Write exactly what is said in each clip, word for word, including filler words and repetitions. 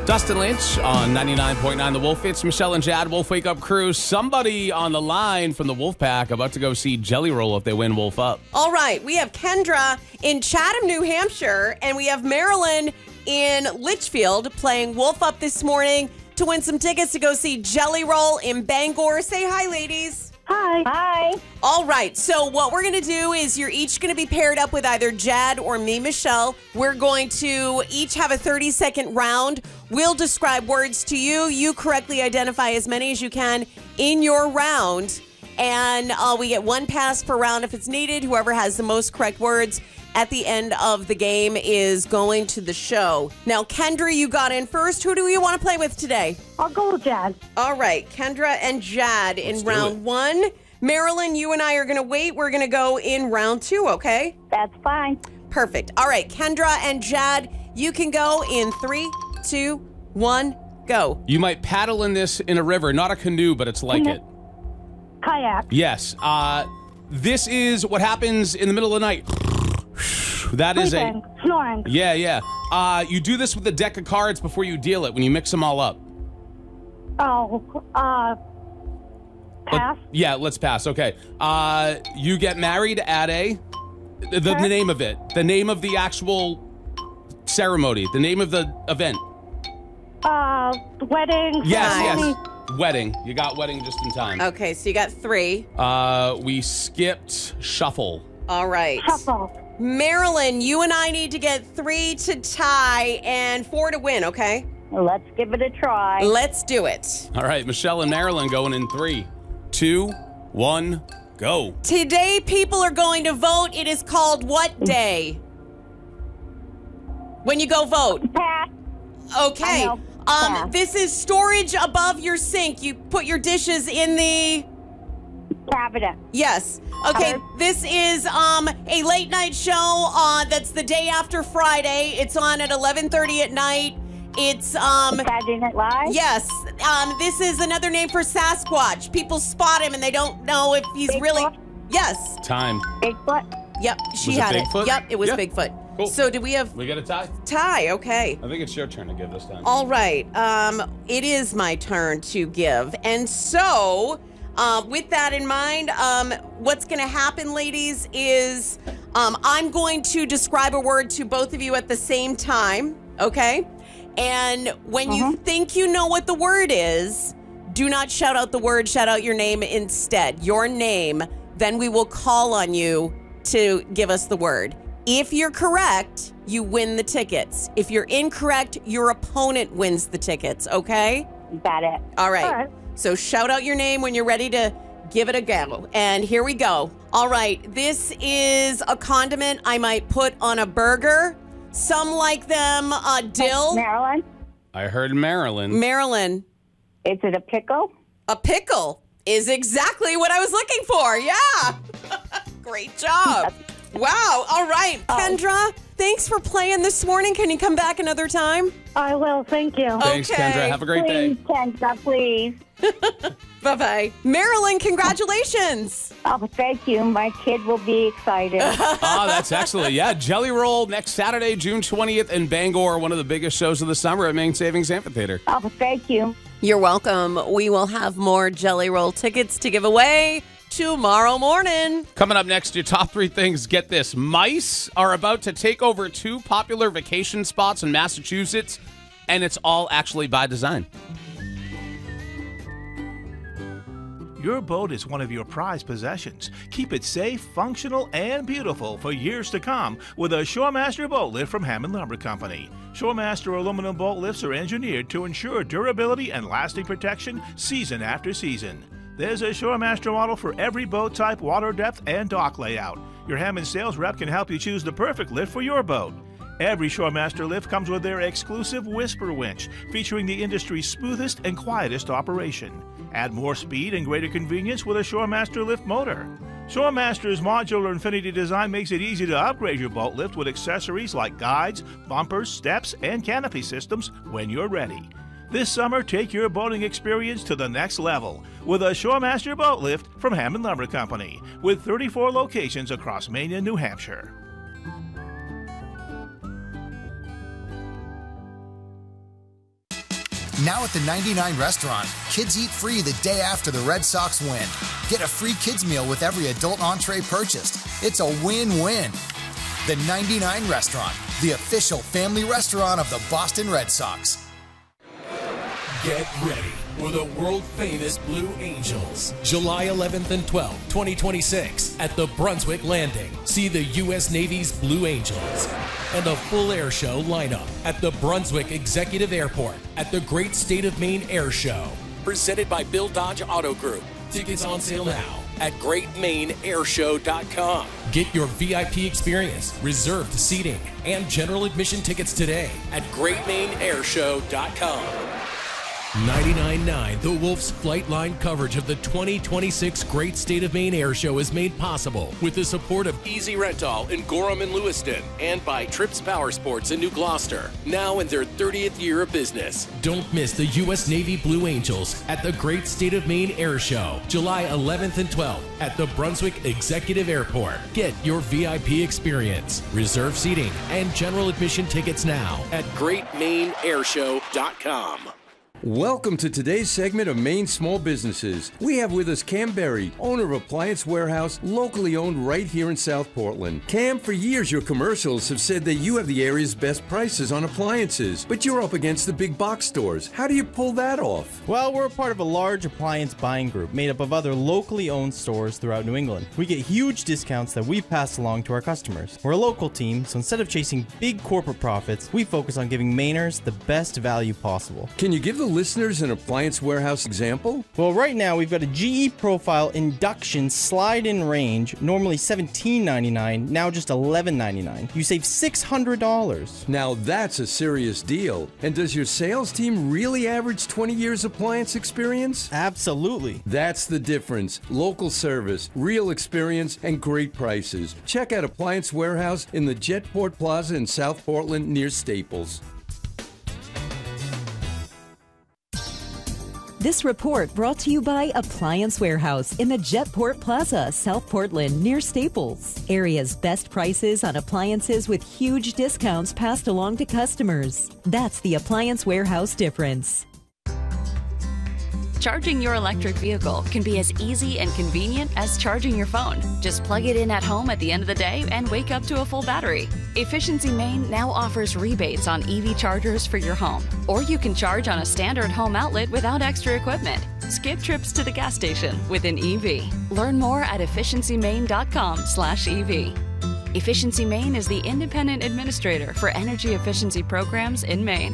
Dustin Lynch on ninety-nine point nine The Wolf. It's Michelle and Jad, Wolf Wake Up Crew. Somebody on the line from the Wolf Pack about to go see Jelly Roll if they win Wolf Up. All right, we have Kendra in Chatham, New Hampshire, and we have Marilyn in Litchfield playing Wolf Up this morning to win some tickets to go see Jelly Roll in Bangor. Say hi, ladies. Hi. Hi. All right, so what we're going to do is you're each going to be paired up with either Jad or me, Michelle. We're going to each have a thirty-second round. We'll describe words to you. You correctly identify as many as you can in your round. And uh, we get one pass per round if it's needed. Whoever has the most correct words at the end of the game is going to the show. Now, Kendra, you got in first. Who do you want to play with today? I'll go with Jad. All right, Kendra and Jad in Let's do round it. one. Marilyn, you and I are going to wait. We're going to go in round two, okay? That's fine. Perfect. All right, Kendra and Jad, you can go in three, two, one, go. You might paddle in this in a river, not a canoe, but it's like it. Kayak. Yes. Uh, this is what happens in the middle of the night. That is a... Sleeping. Snoring. Yeah, yeah. Uh, you do this with a deck of cards before you deal it, when you mix them all up. Oh, uh, pass. Let- yeah, let's pass. Okay. Uh, you get married at a... The, the Okay. name of it. The name of the actual ceremony. The name of the event. Uh, wedding. Yes, ceremony. yes. Wedding. You got wedding just in time. Okay, so you got three. Uh, we skipped shuffle. All right. Shuffle. Marilyn, you and I need to get three to tie and four to win, okay? Let's give it a try. Let's do it. All right, Michelle and Marilyn going in three, two, one, go. Today, people are going to vote. It is called what day? When you go vote. Pass. Okay. I know. Um, Pass. this is storage above your sink. You put your dishes in the... Cabinet. Yes. Okay, Cupboard. this is um a late night show uh, that's the day after Friday. It's on at eleven thirty at night. It's, um... Saturday Night Live. Yes. Um, this is another name for Sasquatch. People spot him and they don't know if he's Bigfoot? really... Yes. Time. Bigfoot. Yep, she Was it had Bigfoot? it. Yep, it was Yeah. Bigfoot. Cool. So do we have We got a tie? tie? Okay. I think it's your turn to give this time. All right. Um, it is my turn to give. And so, uh, with that in mind, um, what's going to happen, ladies, is um, I'm going to describe a word to both of you at the same time, okay? And when you think you know what the word is, do not shout out the word, shout out your name instead. Your name, then we will call on you to give us the word. If you're correct, you win the tickets. If you're incorrect, your opponent wins the tickets, okay? Got it. All right. All right. So shout out your name when you're ready to give it a go. And here we go. All right. This is a condiment I might put on a burger. Some like them uh, dill. Marilyn. I heard Marilyn. Marilyn. Is it a pickle? A pickle is exactly what I was looking for. Yeah. Great job. Wow. All right. Kendra, thanks for playing this morning. Can you come back another time? I will. Thank you. Thanks, Okay. Kendra. Have a great Please, day. Kendra, please. Bye-bye. Marilyn, congratulations. Oh, thank you. My kid will be excited. Ah, that's excellent. Yeah, Jelly Roll next Saturday, June twentieth in Bangor, one of the biggest shows of the summer at Main Savings Amphitheater. Oh, thank you. You're welcome. We will have more Jelly Roll tickets to give away tomorrow morning. Coming up next, your top three things. Get this. Mice are about to take over two popular vacation spots in Massachusetts, and it's all actually by design. Your boat is one of your prized possessions. Keep it safe, functional, and beautiful for years to come with a Shoremaster boat lift from Hammond Lumber Company. Shoremaster aluminum boat lifts are engineered to ensure durability and lasting protection season after season. There's a Shoremaster model for every boat type, water depth, and dock layout. Your Hammond sales rep can help you choose the perfect lift for your boat. Every Shoremaster lift comes with their exclusive Whisper winch, featuring the industry's smoothest and quietest operation. Add more speed and greater convenience with a Shoremaster lift motor. Shoremaster's modular Infinity design makes it easy to upgrade your boat lift with accessories like guides, bumpers, steps, and canopy systems when you're ready. This summer, take your boating experience to the next level with a Shoremaster boat lift from Hammond Lumber Company, with thirty-four locations across Maine and New Hampshire. Now at the ninety-nine Restaurant, kids eat free the day after the Red Sox win. Get a free kids meal with every adult entree purchased. It's a win-win. The ninety-nine Restaurant, the official family restaurant of the Boston Red Sox. Get ready for the world-famous Blue Angels. July eleventh and twelfth, twenty twenty-six at the Brunswick Landing. See the U S Navy's Blue Angels and a full air show lineup at the Brunswick Executive Airport at the Great State of Maine Air Show. Presented by Bill Dodge Auto Group. Tickets on sale now at great maine air show dot com. Get your V I P experience, reserved seating, and general admission tickets today at great maine air show dot com. ninety-nine point nine The Wolf's Flightline coverage of the twenty twenty-six Great State of Maine Air Show is made possible with the support of Easy Rental in Gorham and Lewiston and by Trips Power Sports in New Gloucester, now in their thirtieth year of business. Don't miss the U S Navy Blue Angels at the Great State of Maine Air Show, July eleventh and twelfth at the Brunswick Executive Airport. Get your V I P experience, reserve seating, and general admission tickets now at great maine air show dot com. Welcome to today's segment of Maine Small Businesses. We have with us Cam Berry, owner of Appliance Warehouse, locally owned right here in South Portland. Cam, for years your commercials have said that you have the area's best prices on appliances, but you're up against the big box stores. How do you pull that off? Well, we're a part of a large appliance buying group made up of other locally owned stores throughout New England. We get huge discounts that we pass along to our customers. We're a local team, so instead of chasing big corporate profits, we focus on giving Mainers the best value possible. Can you give the listeners an Appliance Warehouse example? Well, right now we've got a G E Profile induction slide-in range, normally seventeen ninety-nine, now just eleven ninety-nine. You save six hundred dollars. Now that's a serious deal. And does your sales team really average twenty years appliance experience? Absolutely. That's the difference. Local service, real experience, and great prices. Check out Appliance Warehouse in the Jetport Plaza in South Portland near Staples. This report brought to you by Appliance Warehouse in the Jetport Plaza, South Portland, near Staples. Area's best prices on appliances with huge discounts passed along to customers. That's the Appliance Warehouse difference. Charging your electric vehicle can be as easy and convenient as charging your phone. Just plug it in at home at the end of the day and wake up to a full battery. Efficiency Maine now offers rebates on E V chargers for your home. Or you can charge on a standard home outlet without extra equipment. Skip trips to the gas station with an E V. Learn more at efficiency maine dot com slash E V. Efficiency Maine is the independent administrator for energy efficiency programs in Maine.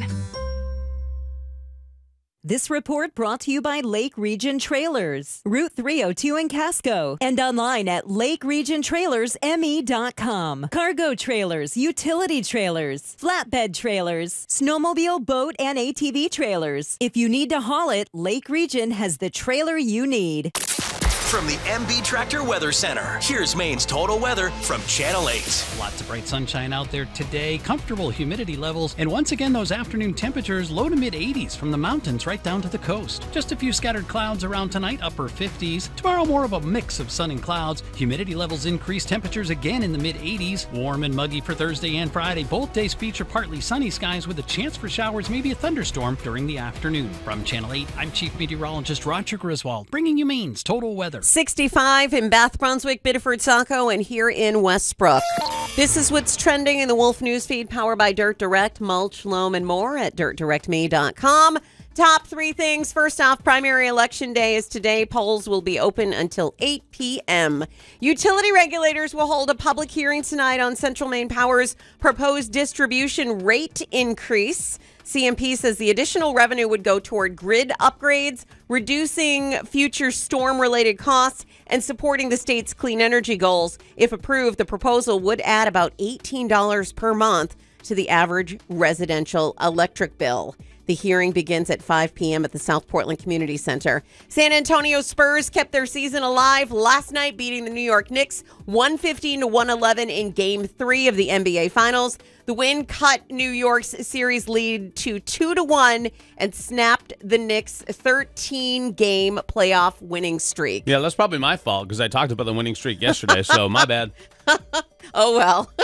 This report brought to you by Lake Region Trailers, Route three oh two in Casco, and online at lake region trailers m e dot com. Cargo trailers, utility trailers, flatbed trailers, snowmobile, boat, and A T V trailers. If you need to haul it, Lake Region has the trailer you need. From the M B Tractor Weather Center, here's Maine's total weather from Channel eight. Lots of bright sunshine out there today, comfortable humidity levels, and once again those afternoon temperatures low to mid eighties from the mountains right down to the coast. Just a few scattered clouds around tonight, upper fifties. Tomorrow more of a mix of sun and clouds. Humidity levels increase, temperatures again in the mid eighties. Warm and muggy for Thursday and Friday. Both days feature partly sunny skies with a chance for showers, maybe a thunderstorm during the afternoon. From Channel eight, I'm Chief Meteorologist Roger Griswold, bringing you Maine's total weather. sixty-five in Bath, Brunswick, Biddeford, Saco, and here in Westbrook. This is what's trending in the Wolf Newsfeed, powered by Dirt Direct, mulch, loam, and more at dirt direct me dot com. Top three things. First off, primary election day is today. Polls will be open until eight p.m. Utility regulators will hold a public hearing tonight on Central Maine Power's proposed distribution rate increase. C M P says the additional revenue would go toward grid upgrades, reducing future storm-related costs, and supporting the state's clean energy goals. If approved, the proposal would add about eighteen dollars per month to the average residential electric bill. The hearing begins at five p.m. at the South Portland Community Center. San Antonio Spurs kept their season alive last night, beating the New York Knicks one fifteen to one eleven in Game three of the N B A Finals. The win cut New York's series lead to two to one and snapped the Knicks' thirteen-game playoff winning streak. Yeah, that's probably my fault because I talked about the winning streak yesterday, so my bad. Oh, well.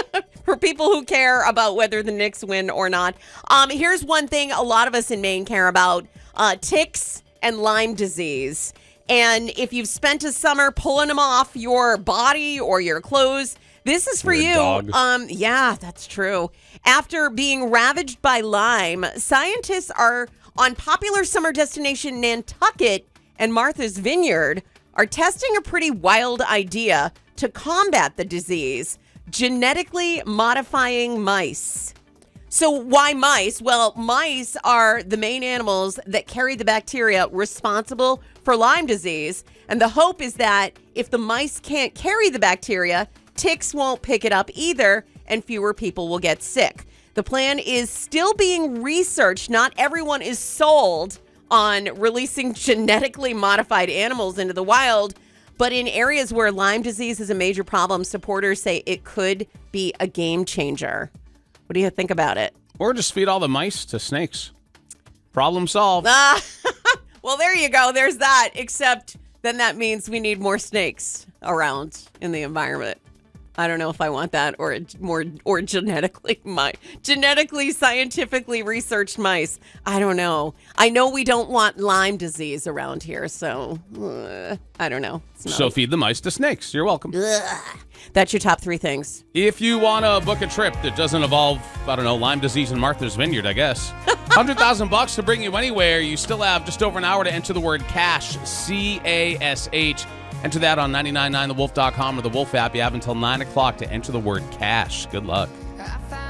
for people who care about whether the Knicks win or not. Um, here's one thing a lot of us in Maine care about, uh, ticks and Lyme disease. And if you've spent a summer pulling them off your body or your clothes, this is for You're a you. dog. Um, yeah, that's true. After being ravaged by Lyme, scientists are on popular summer destination Nantucket and Martha's Vineyard are testing a pretty wild idea to combat the disease, genetically modifying mice. So why mice? Well, mice are the main animals that carry the bacteria responsible for Lyme disease. And the hope is that if the mice can't carry the bacteria, ticks won't pick it up either, and fewer people will get sick. The plan is still being researched. Not everyone is sold on releasing genetically modified animals into the wild. But in areas where Lyme disease is a major problem, supporters say it could be a game changer. What do you think about it? Or just feed all the mice to snakes. Problem solved. Ah, well, there you go. There's that. Except then that means we need more snakes around in the environment. I don't know if I want that or more or genetically my genetically scientifically researched mice. I don't know. I know we don't want Lyme disease around here, so uh, I don't know. It's not So feed the mice to snakes. You're welcome. Ugh. That's your top three things. If you want to book a trip that doesn't involve, I don't know, Lyme disease in Martha's Vineyard, I guess. one hundred thousand bucks to bring you anywhere. You still have just over an hour to enter the word cash, C A S H. Enter that on nine nine nine the wolf dot com or the Wolf app. You have until nine o'clock to enter the word cash. Good luck.